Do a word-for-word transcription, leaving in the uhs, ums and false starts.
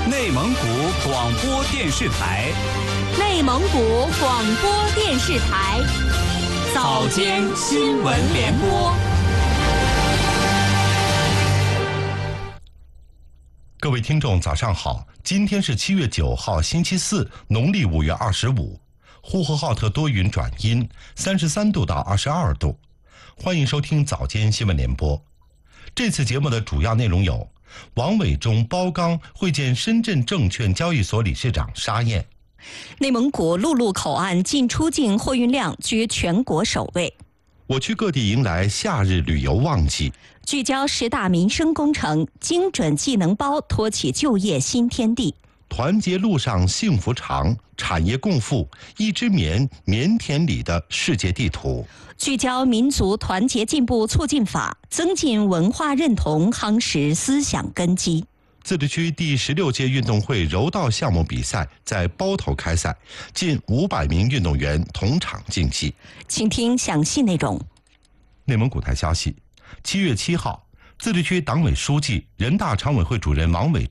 内蒙古广播电视台， 内蒙古广播电视台， 早间新闻联播。 各位听众，早上好！今天是七月九号，星期四，农历五月二十五。呼和浩特多云转阴，三十三度到二十二度。欢迎收听早间新闻联播。这次节目的主要内容有：王伟忠、包刚会见深圳证券交易所理事长沙燕； 内蒙古陆路口岸进出境货运量居全国首位； 我区各地迎来夏日旅游旺季； 聚焦十大民生工程，精准技能包托起就业新天地； 团结路上幸福长，产业共富，一只棉，棉田里的世界地图； 聚焦民族团结进步促进法，增进文化认同，夯实思想根基。 自治区第十六届运动会柔道项目比赛在包头开赛，近五百名运动员同场竞技。 请听详细内容。 内蒙古台消息，七月七号，自治区党委书记、人大常委会主任王伟